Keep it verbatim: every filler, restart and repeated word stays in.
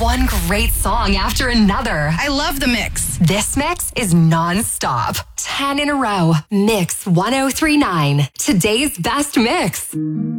one great song after another. I love the mix. This mix is non-stop. ten in a row. Mix one oh three point nine. Today's best mix.